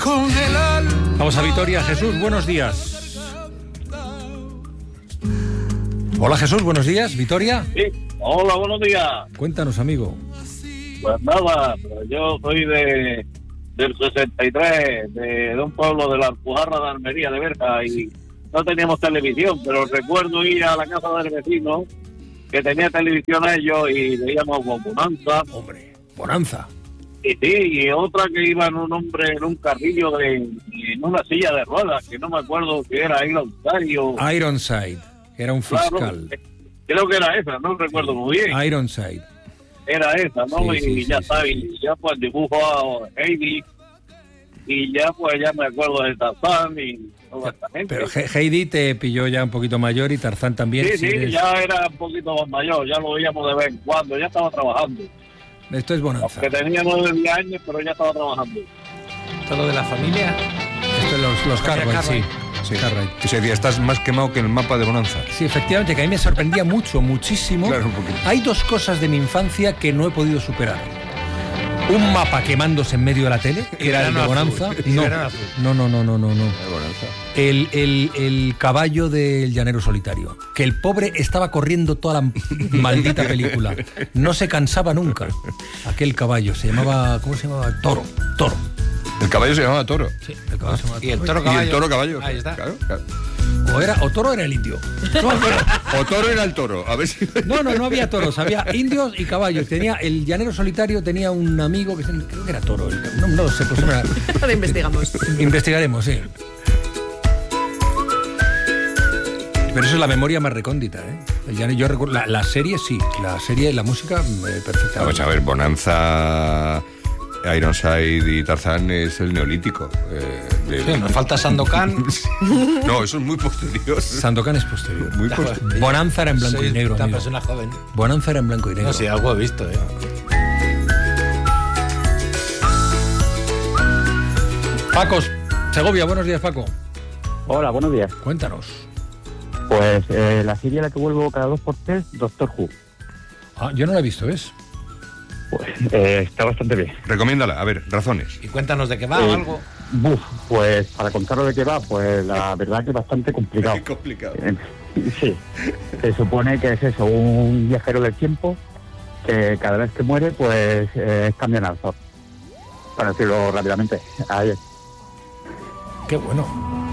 Vamos a Vitoria. Jesús, buenos días. Hola Jesús, buenos días. ¿Vitoria? Sí, hola, buenos días. Cuéntanos, amigo. Pues nada, yo soy del 63, de un pueblo de la Alpujarra de Almería, de Berja, y no teníamos televisión, pero recuerdo ir a la casa del vecino que tenía televisión ellos y veíamos Bonanza. Hombre, Bonanza. Y sí, y otra que iba en un hombre en un carrillo en una silla de ruedas, que no me acuerdo si era Ironside o... Ironside, que era un fiscal. Claro, creo que era esa, no recuerdo muy bien. Ironside. Era esa, ¿no? Sí, ya sí, está, sí. Y ya pues dibujo a Heidi, y ya pues ya me acuerdo de Tarzán y toda esta gente. Pero Heidi te pilló ya un poquito mayor y Tarzán también. Sí, ya era un poquito más mayor, ya lo veíamos de vez en cuando, ya estaba trabajando. Esto es Bonanza. Que tenía 9 o 10 años, pero ya estaba trabajando. ¿Todo de la familia? Esto es los Cartwright, sí. Sí. Cartwright. Ese día estás más quemado que el mapa de Bonanza. Sí, efectivamente, que a mí me sorprendía muchísimo. Claro, un poquito. Hay dos cosas de mi infancia que no he podido superar. Un mapa quemándose en medio de la tele, que era el de Bonanza. No. El caballo del llanero solitario. Que el pobre estaba corriendo toda la maldita película. No se cansaba nunca. Aquel caballo se llamaba... ¿Cómo se llamaba? Toro. El caballo se llamaba Toro. Sí, el caballo se llamaba Toro. Y el toro caballo. Y el toro caballo. Ahí está. Claro. O Toro era el indio. O Toro era el toro. A ver si... No había toros, había indios y caballos. Tenía el llanero solitario, tenía un amigo que creo que era Toro. No lo sé, pues era... Ahora investigamos. Investigaremos, sí. Pero eso es la memoria más recóndita, ¿eh? Yo recuerdo la serie, sí. La serie, la música, perfectamente. Vamos a ver, Bonanza, Ironside y Tarzán es el neolítico. Sí, nos falta Sandokan. No, eso es muy posterior. Sandokan es posterior. Muy posterior. Bonanza era en blanco Soy y negro, una amigo. persona joven. Bonanza era en blanco y negro. No, sí, algo he visto, ¿eh? Paco, Segovia, buenos días, Paco. Hola, buenos días. Cuéntanos. Pues la serie a la que vuelvo cada 2x3, Doctor Who. Yo no la he visto, ¿ves? Pues está bastante bien. Recomiéndala, a ver, razones. Y cuéntanos de qué va o algo. Pues para contaros de qué va, pues la verdad que es bastante complicado. Qué complicado. Sí, se supone que es eso, un viajero del tiempo que cada vez que muere, pues cambian al Zod. Para decirlo rápidamente. Ahí es. Qué bueno.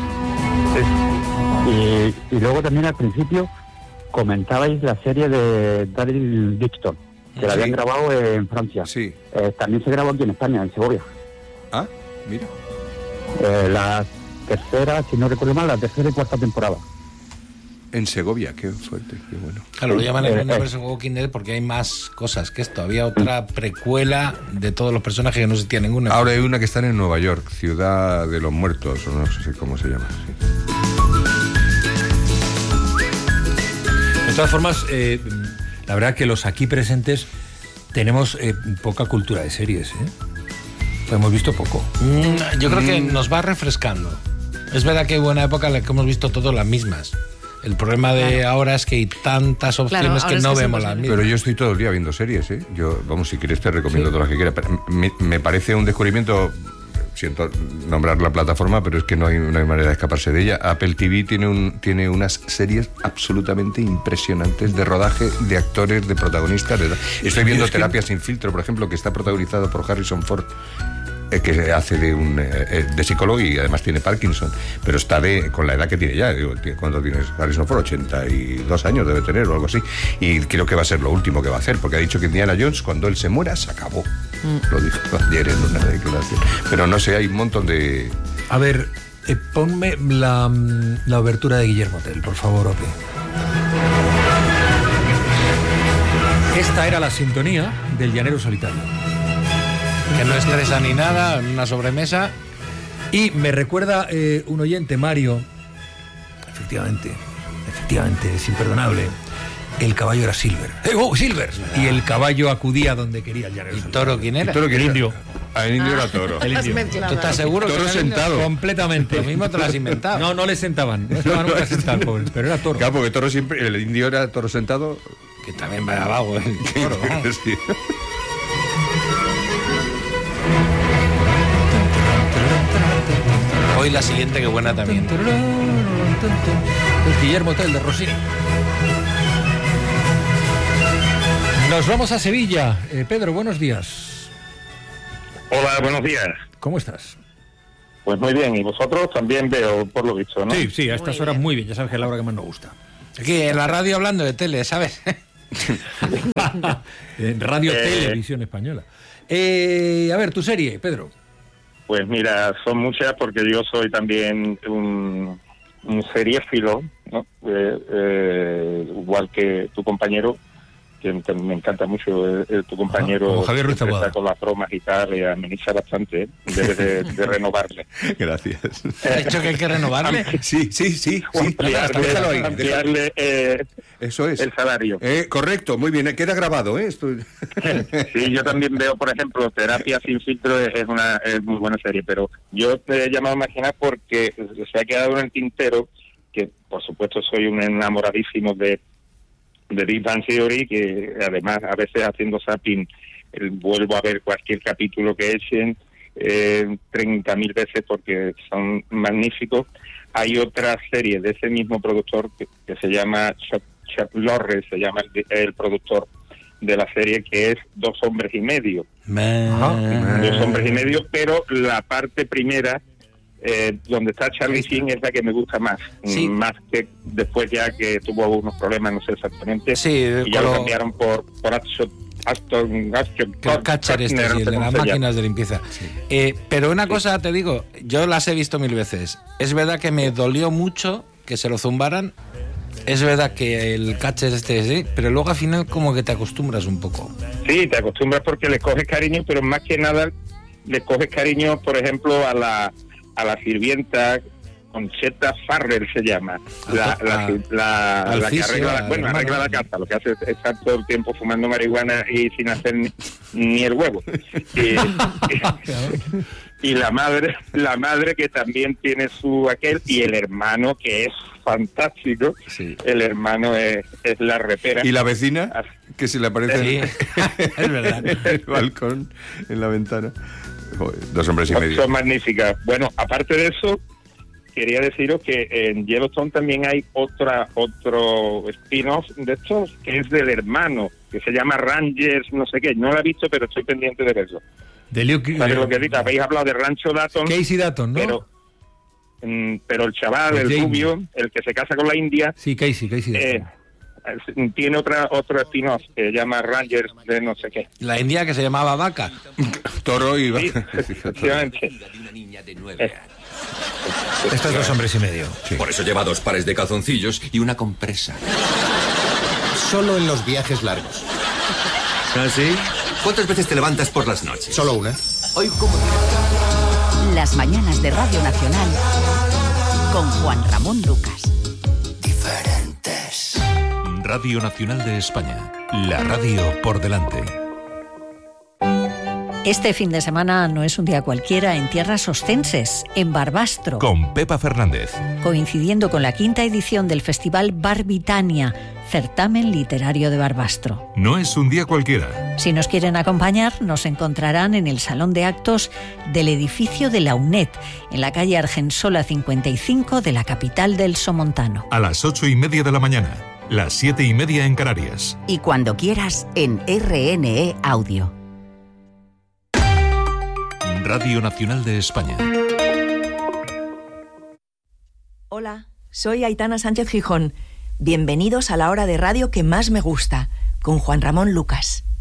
Y luego también al principio comentabais la serie de Daryl Dixon, que la habían grabado en Francia. Sí. También se grabó aquí en España, en Segovia. Ah, mira. La tercera, si no recuerdo mal, la tercera y cuarta temporada. En Segovia, qué fuerte, qué bueno. Claro, lo llaman el universo Walking Dead porque hay más cosas que esto. Había otra precuela de todos los personajes que no existía ninguna. Ahora hay una que está en Nueva York, Ciudad de los Muertos, o no sé cómo se llama. Sí. De todas formas, la verdad que los aquí presentes tenemos poca cultura de series, ¿eh? Hemos visto poco. Yo creo que nos va refrescando. Es verdad que hubo una época en la que hemos visto todas las mismas. El problema de ahora es que hay tantas opciones que no vemos las mismas. Pero yo estoy todo el día viendo series, ¿eh? Yo, vamos, si quieres te recomiendo todas las que quieras. Pero me parece un descubrimiento, siento nombrar la plataforma, pero es que no hay manera de escaparse de ella. Apple TV tiene unas series absolutamente impresionantes de rodaje, de actores, de protagonistas. Estoy viendo Terapia sin filtro, por ejemplo, que está protagonizado por Harrison Ford, que hace de psicólogo y además tiene Parkinson, pero está con la edad que tiene ya. ¿Cuánto tienes Harrison Ford? 82 años debe tener o algo así, y creo que va a ser lo último que va a hacer, porque ha dicho que Indiana Jones, cuando él se muera, se acabó. Lo dijo ayer en una declaración. Pero no sé, hay un montón de... A ver, ponme la obertura de Guillermo Tell, por favor, Ope. Esta era la sintonía del llanero solitario. Que no estresa ni nada, en una sobremesa. Y me recuerda un oyente, Mario, efectivamente, es imperdonable. El caballo era Silver. Silver! Y el caballo acudía donde quería el llanero ¿Y solitario. Toro quién era? El indio. El indio era Toro. El Has indio. mezclado. ¿Tú estás seguro? Toro que era el indio? sentado. Completamente. Lo mismo te lo has inventado. No le sentaban. No estaban nunca sentados, pobres, pero era Toro. Claro, porque Toro siempre... El indio era Toro sentado. Que también va abajo el toro. Sí. y la siguiente, que buena también. Es Guillermo Tell de Rossini. Nos vamos a Sevilla. Pedro, buenos días. Hola, buenos días. ¿Cómo estás? Pues muy bien, y vosotros también veo, por lo visto, ¿no? Sí, a estas horas muy bien. Ya sabes que es la hora que más nos gusta. Aquí en la radio hablando de tele, ¿sabes? En Radio Televisión Española. A ver, tu serie, Pedro. Pues mira, son muchas porque yo soy también un seriéfilo, ¿no? Igual que tu compañero, que me encanta mucho tu compañero. Como Javier Ruiz Taboada. Con las bromas y tal, y ameniza bastante, ¿eh? Debes de renovarle. Gracias. ¿Has dicho que hay que renovarle? Sí. Ampliarle eso es. el salario. Correcto, muy bien, queda grabado, ¿eh? Sí, yo también veo, por ejemplo, Terapia sin filtro es muy buena serie, pero yo te he llamado a imaginar porque se ha quedado en el tintero, que por supuesto soy un enamoradísimo de Big Bang Theory, que además a veces haciendo zapping vuelvo a ver cualquier capítulo que echen 30.000 veces porque son magníficos. Hay otra serie de ese mismo productor que se llama Chuck Lorre, se llama el productor de la serie, que es 2 hombres y medio. 2 hombres y medio, pero la parte primera, donde está Charlie Sheen, es la que me gusta más. Sí. Más que después, ya que tuvo unos problemas, no sé exactamente. Sí, y ya lo cambiaron por Aston Catcher, no sé de cómo las se máquinas llama. de limpieza. Pero una cosa te digo, yo las he visto 1000 veces. Es verdad que me dolió mucho que se lo zumbaran. Es verdad que el Catcher sí, pero luego al final como que te acostumbras un poco. Sí, te acostumbras porque le coges cariño, pero más que nada le coges cariño, por ejemplo, a la sirvienta, Conchetta Farrell se llama, la que arregla la casa, lo que hace es estar todo el tiempo fumando marihuana y sin hacer ni el huevo. Y la madre que también tiene su aquel, y el hermano que es fantástico. Sí. El hermano es la repera. ¿Y la vecina? Que se le aparece es verdad. en el balcón, en la ventana. Joder, 2 hombres y medio. Son magníficas. Bueno, aparte de eso, quería deciros que en Yellowstone también hay otro spin-off de estos, que es del hermano, que se llama Rangers, no sé qué. No lo he visto, pero estoy pendiente de verlo. De Luke, ¿sabes lo que digo? Habéis hablado de Rancho Dayton. Casey Dayton, ¿no? Pero el chaval, el rubio, el que se casa con la india... Sí, Casey Dayton. Tiene otro spin-off que se llama Rangers de no sé qué. La india que se llamaba Vaca. Toro y sí, efectivamente. Estos 2 hombres y medio. Sí. Por eso lleva 2 pares de calzoncillos y una compresa. Solo en los viajes largos. ¿Ah, sí? ¿Cuántas veces te levantas por las noches? Solo una. Hoy, ¿cómo? Las mañanas de Radio Nacional con Juan Ramón Lucas. Diferentes. Radio Nacional de España. La radio por delante. Este fin de semana no es un día cualquiera en tierras ostenses, en Barbastro. Con Pepa Fernández. Coincidiendo con la 5ª edición del Festival Barbitania, certamen literario de Barbastro. No es un día cualquiera. Si nos quieren acompañar, nos encontrarán en el Salón de Actos del edificio de la UNED, en la calle Argensola 55 de la capital del Somontano. A las 8:30 de la mañana, las 7:30 en Canarias. Y cuando quieras, en RNE Audio. Radio Nacional de España. Hola, soy Aitana Sánchez Gijón. Bienvenidos a la hora de radio que más me gusta, con Juan Ramón Lucas.